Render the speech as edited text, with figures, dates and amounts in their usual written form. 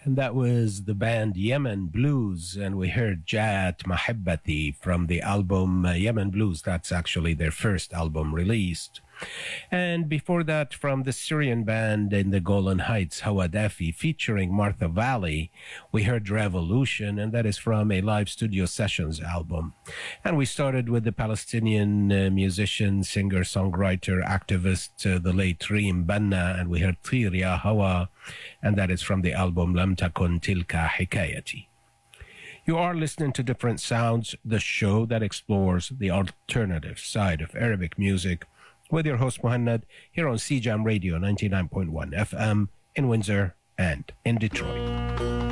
And that was the band Yemen Blues, and we heard Jat Mahibbati from the album Yemen Blues. That's actually their first album released. And before that, from the Syrian band in the Golan Heights, Hawadafi, featuring Martha Valley, we heard Revolution, and that is from a live studio sessions album. And we started with the Palestinian musician, singer, songwriter, activist, the late Reem Banna, and we heard Tir Ya Hawa, and that is from the album Lam Takun Tilka Hikayati. You are listening to Different Sounds, the show that explores the alternative side of Arabic music, with your host Muhannad here on CJAM Radio 99.1 FM in Windsor and in Detroit.